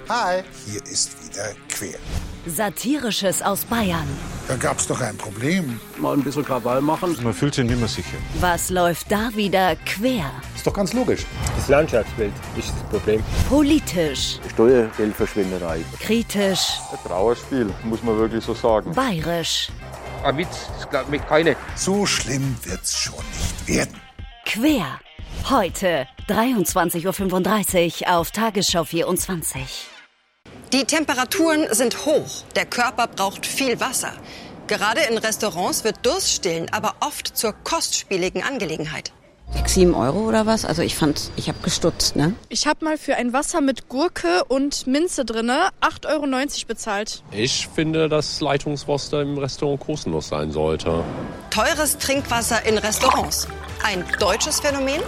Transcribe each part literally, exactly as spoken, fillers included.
Hi, hier ist wieder Quer. Satirisches aus Bayern. Da gab's doch ein Problem. Mal ein bisschen Krawall machen. Man fühlt sich nicht mehr sicher. Was läuft da wieder quer? Ist doch ganz logisch. Das Landschaftsbild ist das Problem. Politisch. Steuergeldverschwinderei. Kritisch. Ein Trauerspiel, muss man wirklich so sagen. Bayerisch. Ein Witz, das glaubt mich keine. So schlimm wird's schon nicht werden. Quer. Heute, dreiundzwanzig Uhr fünfunddreißig auf Tagesschau vierundzwanzig. Die Temperaturen sind hoch. Der Körper braucht viel Wasser. Gerade in Restaurants wird Durststillen aber oft zur kostspieligen Angelegenheit. Sechs, sieben Euro oder was? Also ich fand, ich habe gestutzt, ne? Ich habe mal für ein Wasser mit Gurke und Minze drinne acht Euro neunzig bezahlt. Ich finde, dass Leitungswasser im Restaurant kostenlos sein sollte. Teures Trinkwasser in Restaurants. Ein deutsches Phänomen?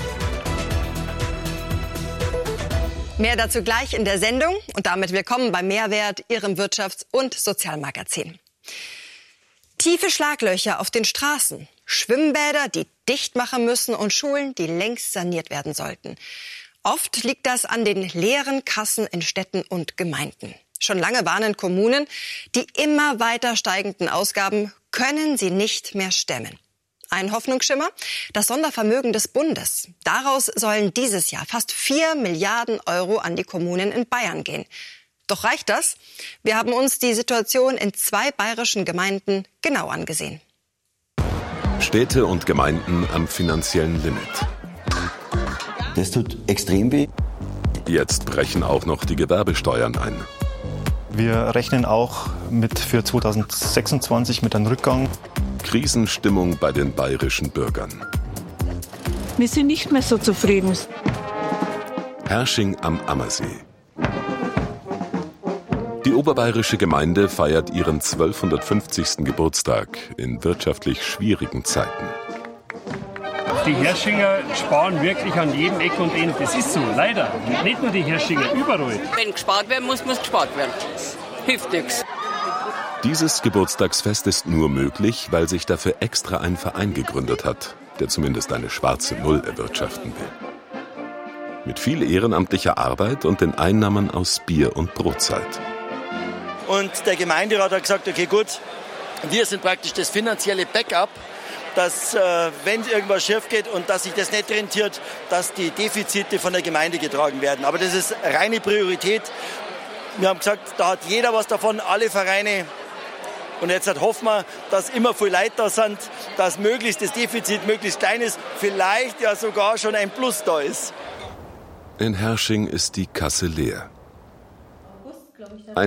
Mehr dazu gleich in der Sendung und damit willkommen bei Mehrwert, Ihrem Wirtschafts- und Sozialmagazin. Tiefe Schlaglöcher auf den Straßen, Schwimmbäder, die dicht machen müssen und Schulen, die längst saniert werden sollten. Oft liegt das an den leeren Kassen in Städten und Gemeinden. Schon lange warnen Kommunen, die immer weiter steigenden Ausgaben können sie nicht mehr stemmen. Ein Hoffnungsschimmer? Das Sondervermögen des Bundes. Daraus sollen dieses Jahr fast vier Milliarden Euro an die Kommunen in Bayern gehen. Doch reicht das? Wir haben uns die Situation in zwei bayerischen Gemeinden genau angesehen. Städte und Gemeinden am finanziellen Limit. Das tut extrem weh. Jetzt brechen auch noch die Gewerbesteuern ein. Wir rechnen auch mit für zweitausendsechsundzwanzig mit einem Rückgang. Krisenstimmung bei den bayerischen Bürgern. Wir sind nicht mehr so zufrieden. Herrsching am Ammersee. Die oberbayerische Gemeinde feiert ihren zwölfhundertfünfzigsten Geburtstag in wirtschaftlich schwierigen Zeiten. Die Herschinger sparen wirklich an jedem Eck und Ende. Das ist so, leider. Nicht nur die Herschinger, überall. Wenn gespart werden muss, muss gespart werden. Hilft nichts. Dieses Geburtstagsfest ist nur möglich, weil sich dafür extra ein Verein gegründet hat, der zumindest eine schwarze Null erwirtschaften will. Mit viel ehrenamtlicher Arbeit und den Einnahmen aus Bier und Brotzeit. Und der Gemeinderat hat gesagt, okay gut, wir sind praktisch das finanzielle Backup, dass äh, wenn irgendwas schief geht und dass sich das nicht rentiert, dass die Defizite von der Gemeinde getragen werden. Aber das ist reine Priorität. Wir haben gesagt, da hat jeder was davon, alle Vereine. Und jetzt hoffen wir, dass immer viel Leute da sind, dass möglichst das Defizit möglichst klein ist, vielleicht ja sogar schon ein Plus da ist. In Herrsching ist die Kasse leer.